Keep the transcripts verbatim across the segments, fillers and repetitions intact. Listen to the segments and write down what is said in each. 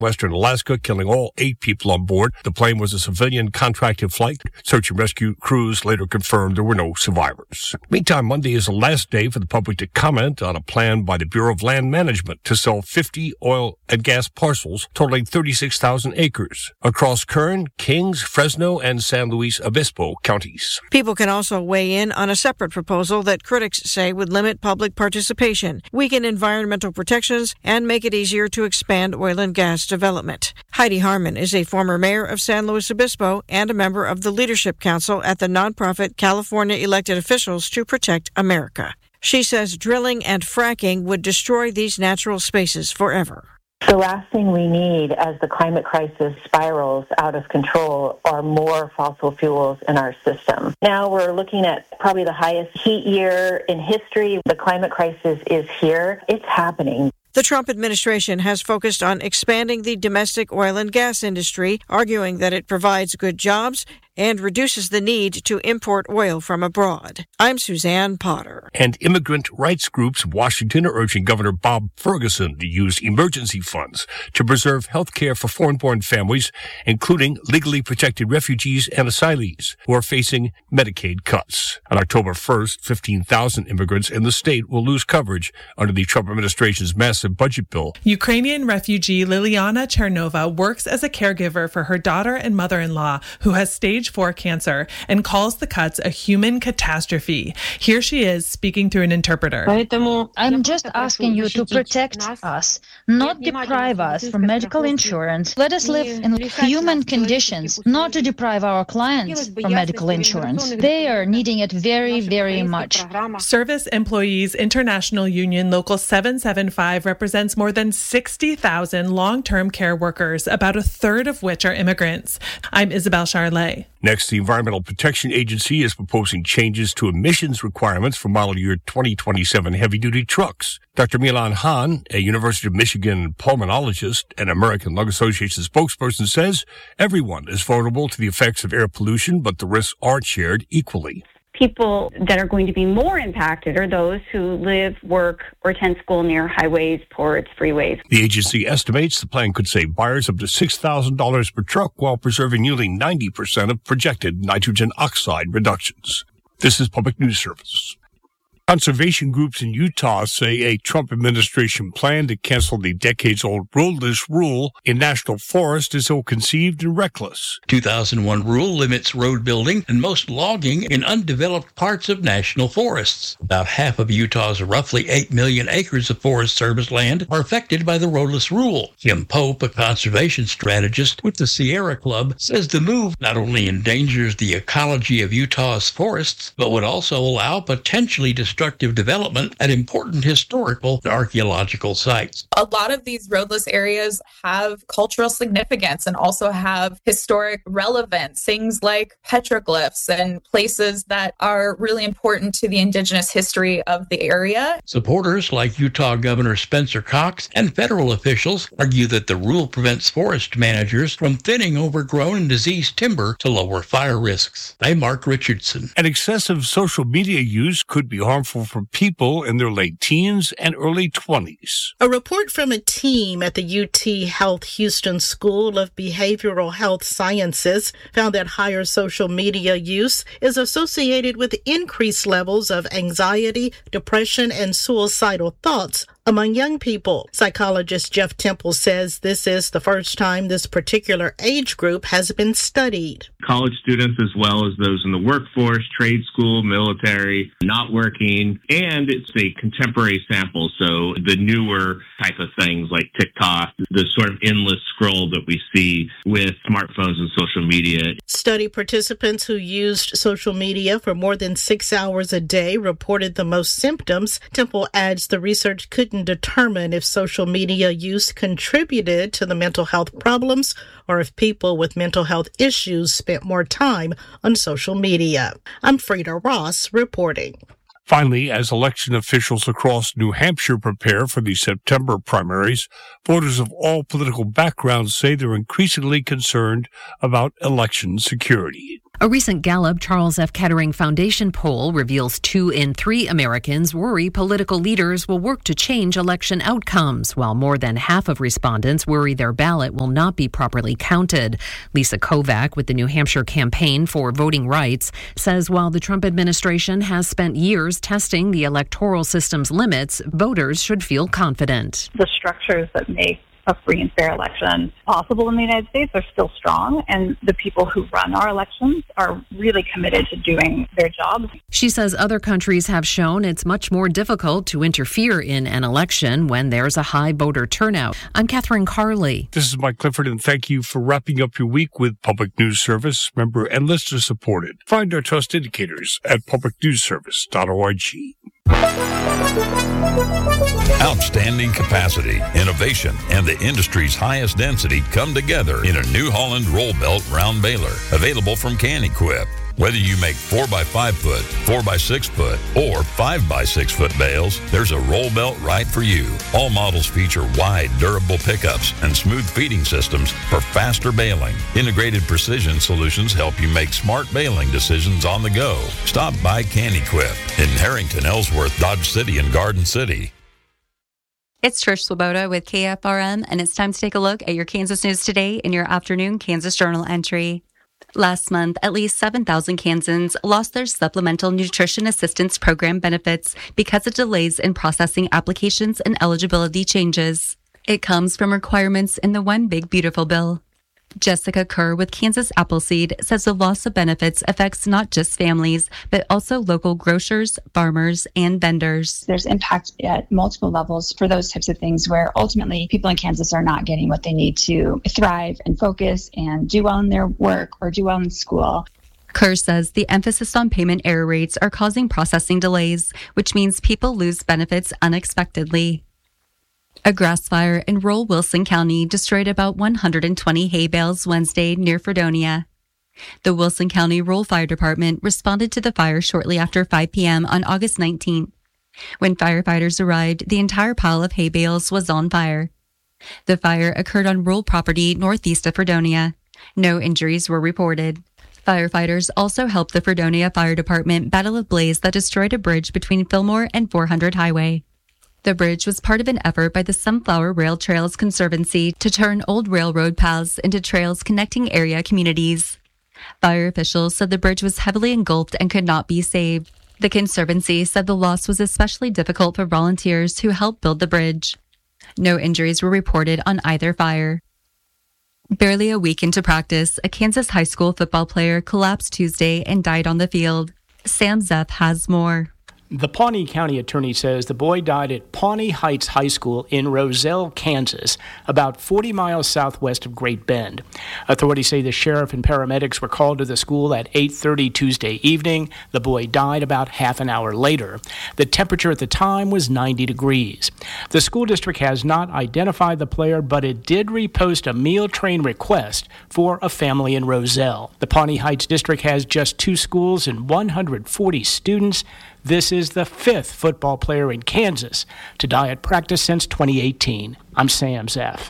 western Alaska, killing all eight people on board. The plane was a civilian contracted flight. Search and rescue crews later confirmed there were no survivors. Meantime, Monday is the last day for the public to comment on a plan by the Bureau of Land Management to sell fifty oil and gas parcels totaling thirty-six thousand acres across Kern, Kings, Fresno, and San Luis Obispo counties. People can also weigh in on a separate proposal that critics say would limit public participation, weaken environmental protections, and make it easier to expand oil and gas development. Heidi Harmon is a former mayor of San Luis Obispo and a member of the Leadership Council at the nonprofit California Elected Officials to Protect America. She says drilling and fracking would destroy these natural spaces forever. The last thing we need as the climate crisis spirals out of control are more fossil fuels in our system. Now we're looking at probably the highest heat year in history. The climate crisis is here. It's happening. The Trump administration has focused on expanding the domestic oil and gas industry, arguing that it provides good jobs and reduces the need to import oil from abroad. I'm Suzanne Potter. And immigrant rights groups in Washington are urging Governor Bob Ferguson to use emergency funds to preserve health care for foreign-born families, including legally protected refugees and asylees who are facing Medicaid cuts. On October first, fifteen thousand immigrants in the state will lose coverage under the Trump administration's massive budget bill. Ukrainian refugee Liliana Chernova works as a caregiver for her daughter and mother-in-law, who has stage four cancer, and calls the cuts a human catastrophe. Here she is speaking through an interpreter. I'm just asking you to protect us, not deprive us from medical insurance. Let us live in human conditions, not to deprive our clients from medical insurance. They are needing it very, very much. Service Employees International Union Local seven seven five represents more than sixty thousand long-term care workers, about a third of which are immigrants. I'm Isabel Charlet. Next, the Environmental Protection Agency is proposing changes to emissions requirements for model year twenty twenty-seven heavy-duty trucks. Doctor Milan Hahn, a University of Michigan pulmonologist and American Lung Association spokesperson, says everyone is vulnerable to the effects of air pollution, but the risks aren't shared equally. People that are going to be more impacted are those who live, work, or attend school near highways, ports, freeways. The agency estimates the plan could save buyers up to six thousand dollars per truck while preserving nearly ninety percent of projected nitrogen oxide reductions. This is Public News Service. Conservation groups in Utah say a Trump administration plan to cancel the decades-old roadless rule in national forests is ill-conceived and reckless. two thousand one rule limits road building and most logging in undeveloped parts of national forests. About half of Utah's roughly eight million acres of Forest Service land are affected by the roadless rule. Kim Pope, a conservation strategist with the Sierra Club, says the move not only endangers the ecology of Utah's forests, but would also allow potentially destructive development at important historical and archaeological sites. A lot of these roadless areas have cultural significance and also have historic relevance, things like petroglyphs and places that are really important to the indigenous history of the area. Supporters like Utah Governor Spencer Cox and federal officials argue that the rule prevents forest managers from thinning overgrown and diseased timber to lower fire risks. I'm Mark Richardson. And excessive social media use could be harmful for people in their late teens and early twenties. A report from a team at the U T Health Houston School of Behavioral Health Sciences found that higher social media use is associated with increased levels of anxiety, depression, and suicidal thoughts among young people. Psychologist Jeff Temple says this is the first time this particular age group has been studied. College students as well as those in the workforce, trade school, military, not working, and it's a contemporary sample, so the newer type of things like TikTok, the sort of endless scroll that we see with smartphones and social media. Study participants who used social media for more than six hours a day reported the most symptoms. Temple adds the research couldn't determine if social media use contributed to the mental health problems or if people with mental health issues spent more time on social media. I'm Frida Ross reporting. Finally, as election officials across New Hampshire prepare for the September primaries, voters of all political backgrounds say they're increasingly concerned about election security. A recent Gallup Charles F. Kettering Foundation poll reveals two in three Americans worry political leaders will work to change election outcomes, while more than half of respondents worry their ballot will not be properly counted. Lisa Kovac with the New Hampshire Campaign for Voting Rights says while the Trump administration has spent years testing the electoral system's limits, voters should feel confident. The structures that make a free and fair election possible in the United States are still strong, and the people who run our elections are really committed to doing their jobs. She says other countries have shown it's much more difficult to interfere in an election when there's a high voter turnout. I'm Catherine Carley. This is Mike Clifford, and thank you for wrapping up your week with Public News Service, member and listener supported. Find our trust indicators at public news service dot org. Outstanding capacity, innovation, and the industry's highest density come together in a New Holland roll belt round baler, available from Can-Equip. Whether you make four by five foot, four by six foot, or five by six foot bales, there's a roll belt right for you. All models feature wide, durable pickups and smooth feeding systems for faster baling. Integrated precision solutions help you make smart baling decisions on the go. Stop by Can-Equip in Harrington, Ellsworth, Dodge City, and Garden City. It's Trish Swoboda with K F R M, and it's time to take a look at your Kansas news today in your afternoon Kansas Journal entry. Last month, at least seven thousand Kansans lost their Supplemental Nutrition Assistance Program benefits because of delays in processing applications and eligibility changes. It comes from requirements in the One Big Beautiful Bill. Jessica Kerr with Kansas Appleseed says the loss of benefits affects not just families, but also local grocers, farmers, and vendors. There's impact at multiple levels for those types of things where ultimately people in Kansas are not getting what they need to thrive and focus and do well in their work or do well in school. Kerr says the emphasis on payment error rates are causing processing delays, which means people lose benefits unexpectedly. A grass fire in rural Wilson County destroyed about one hundred twenty hay bales Wednesday near Fredonia. The Wilson County Rural Fire Department responded to the fire shortly after five p.m. on August nineteenth. When firefighters arrived, the entire pile of hay bales was on fire. The fire occurred on rural property northeast of Fredonia. No injuries were reported. Firefighters also helped the Fredonia Fire Department battle a blaze that destroyed a bridge between Fillmore and four hundred Highway. The bridge was part of an effort by the Sunflower Rail Trails Conservancy to turn old railroad paths into trails connecting area communities. Fire officials said the bridge was heavily engulfed and could not be saved. The Conservancy said the loss was especially difficult for volunteers who helped build the bridge. No injuries were reported on either fire. Barely a week into practice, a Kansas high school football player collapsed Tuesday and died on the field. Sam Zeff has more. The Pawnee County Attorney says the boy died at Pawnee Heights High School in Roselle, Kansas, about forty miles southwest of Great Bend. Authorities say the sheriff and paramedics were called to the school at eight thirty Tuesday evening. The boy died about half an hour later. The temperature at the time was ninety degrees. The school district has not identified the player, but it did repost a meal train request for a family in Roselle. The Pawnee Heights district has just two schools and one hundred forty students. This is the fifth football player in Kansas to die at practice since twenty eighteen. I'm Sam Zeff.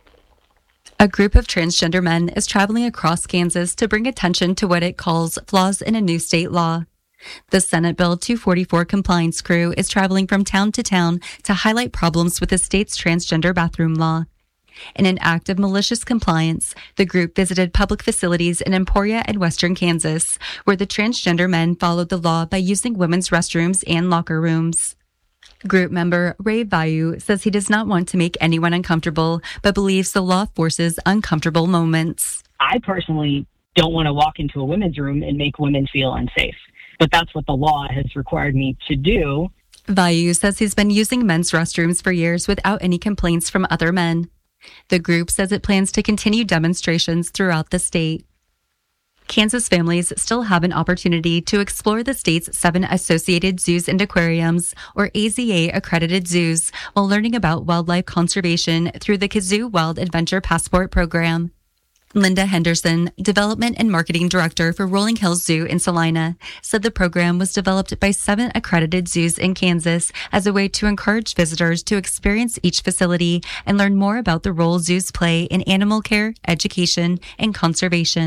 A group of transgender men is traveling across Kansas to bring attention to what it calls flaws in a new state law. The Senate Bill two forty-four compliance crew is traveling from town to town to highlight problems with the state's transgender bathroom law. In an act of malicious compliance, the group visited public facilities in Emporia and western Kansas, where the transgender men followed the law by using women's restrooms and locker rooms. Group member Ray Vayu says he does not want to make anyone uncomfortable, but believes the law forces uncomfortable moments. I personally don't want to walk into a women's room and make women feel unsafe, but that's what the law has required me to do. Vayu says he's been using men's restrooms for years without any complaints from other men. The group says it plans to continue demonstrations throughout the state. Kansas families still have an opportunity to explore the state's seven associated zoos and aquariums, or A Z A-accredited zoos, while learning about wildlife conservation through the Kazoo Wild Adventure Passport program. Linda Henderson, Development and Marketing Director for Rolling Hills Zoo in Salina, said the program was developed by seven accredited zoos in Kansas as a way to encourage visitors to experience each facility and learn more about the role zoos play in animal care, education, and conservation.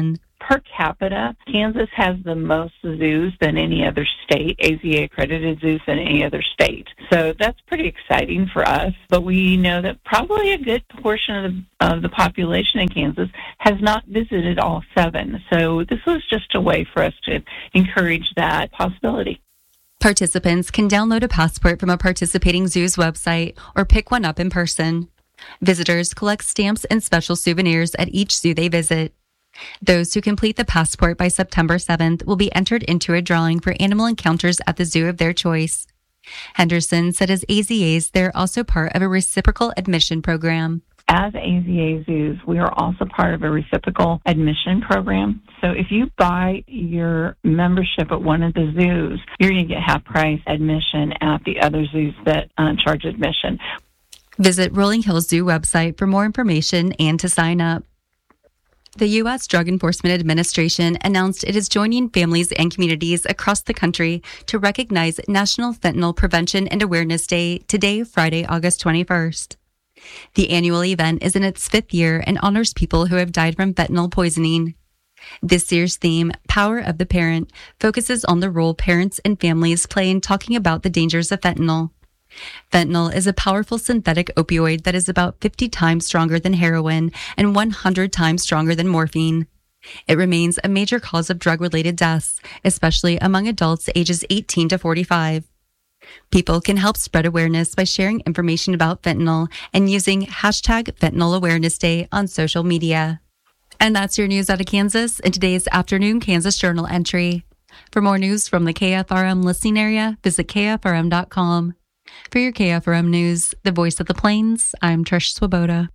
per capita, Kansas has the most zoos than any other state, A Z A-accredited zoos than any other state. So that's pretty exciting for us. But we know that probably a good portion of the, of the population in Kansas has not visited all seven. So this was just a way for us to encourage that possibility. Participants can download a passport from a participating zoo's website or pick one up in person. Visitors collect stamps and special souvenirs at each zoo they visit. Those who complete the passport by September seventh will be entered into a drawing for animal encounters at the zoo of their choice. Henderson said as A Z As, they're also part of a reciprocal admission program. As A Z A zoos, we are also part of a reciprocal admission program. So if you buy your membership at one of the zoos, you're going to get half price admission at the other zoos that uh, charge admission. Visit Rolling Hills Zoo website for more information and to sign up. The U S Drug Enforcement Administration announced it is joining families and communities across the country to recognize National Fentanyl Prevention and Awareness Day today, Friday, August twenty-first. The annual event is in its fifth year and honors people who have died from fentanyl poisoning. This year's theme, Power of the Parent, focuses on the role parents and families play in talking about the dangers of fentanyl. Fentanyl is a powerful synthetic opioid that is about fifty times stronger than heroin and one hundred times stronger than morphine. It remains a major cause of drug-related deaths, especially among adults ages eighteen to forty-five. People can help spread awareness by sharing information about fentanyl and using hashtag Fentanyl Awareness Day on social media. And that's your news out of Kansas in today's afternoon Kansas Journal entry. For more news from the K F R M listening area, visit K F R M dot com. For your K F R M News, the voice of the Plains, I'm Trish Swoboda.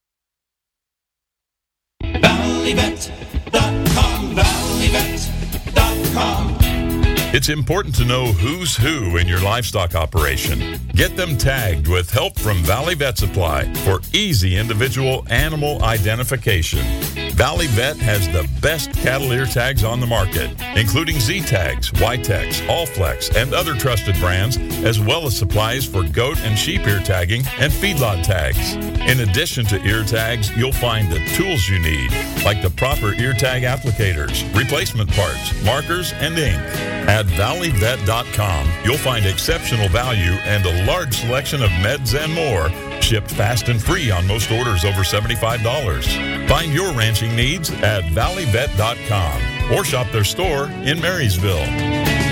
Valley Vet dot com, Valley Vet dot com. It's important to know who's who in your livestock operation. Get them tagged with help from Valley Vet Supply for easy individual animal identification. Valley Vet has the best cattle ear tags on the market, including Z-Tags, Y-Tex, Allflex, and other trusted brands, as well as supplies for goat and sheep ear tagging and feedlot tags. In addition to ear tags, you'll find the tools you need, like the proper ear tag applicators, replacement parts, markers, and ink. At Valley Vet dot com, you'll find exceptional value and a large selection of meds and more, shipped fast and free on most orders over seventy-five dollars. Find your ranching needs at Valley Vet dot com or shop their store in Marysville.